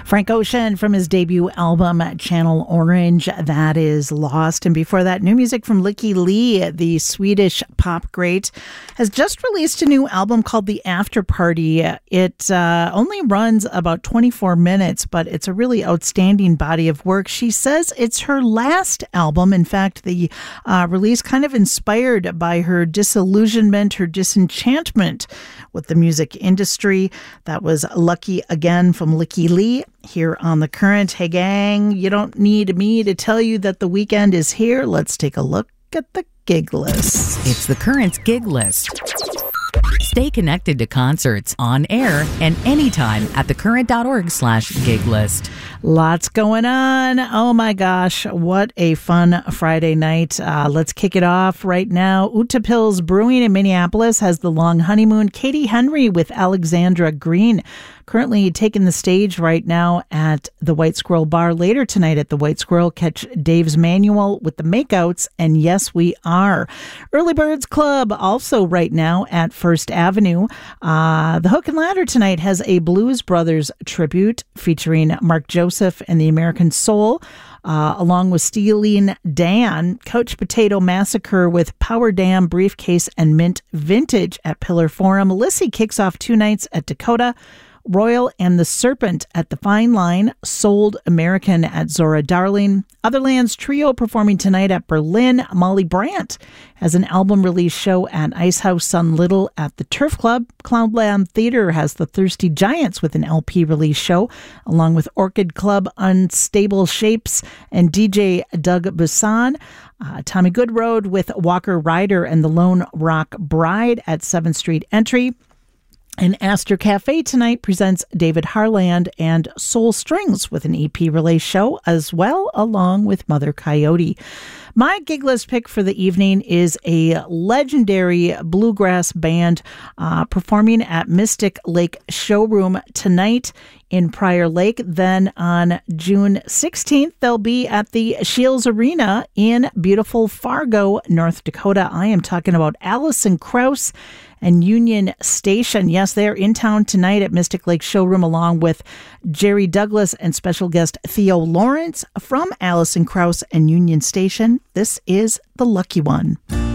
Frank Ocean from his debut album Channel Orange, that is Lost. And before that, new music from Lykke Li, the Swedish pop great, has just released a new album called The After Party. It only runs about 24 minutes, but it's a really outstanding body of work. She says it's her last album. In fact, the release kind of inspired by her disillusionment, her disenchantment with the music industry. That was Lucky Again from Lykke Li here on The Current. Hey gang, you don't need me to tell you that the weekend is here. Let's take a look at the gig list. It's The Current's gig list. Stay connected to concerts on air and anytime at thecurrent.org/gig list. Lots going on. Oh my gosh, what a fun Friday night. Let's kick it off right now. Utapils Brewing in Minneapolis has the long honeymoon. Katie Henry with Alexandra Green currently taking the stage right now at the White Squirrel Bar. Later tonight at the White Squirrel, catch Dave's Manual with the Makeouts, and yes, we are. Early Birds Club also right now at First Avenue. The Hook and Ladder tonight has a Blues Brothers tribute featuring Mark Joseph and the American Soul, along with Stealing Dan. Couch Potato Massacre with Power Dam, Briefcase, and Mint Vintage at Pillar Forum. Lissy kicks off 2 nights at Dakota. Royal and the Serpent at the Fine Line. Sold American at Zora Darling. Otherlands Trio performing tonight at Berlin. Molly Brandt has an album release show at Icehouse Sun Little at the Turf Club. Cloudland Theater has the Thirsty Giants with an LP release show, along with Orchid Club, Unstable Shapes, and DJ Doug Busan. Tommy Goodroad with Walker Ryder and the Lone Rock Bride at 7th Street Entry. And Astor Cafe tonight presents David Harland and Soul Strings with an EP release show as well, along with Mother Coyote. My gig list pick for the evening is a legendary bluegrass band performing at Mystic Lake Showroom tonight in Prior Lake. Then on June 16th, they'll be at the Shields Arena in beautiful Fargo, North Dakota. I am talking about Allison Krauss and Union Station. Yes, they're in town tonight at Mystic Lake Showroom, along with Jerry Douglas and special guest Theo Lawrence from Allison Krauss and Union Station. This is The Lucky One.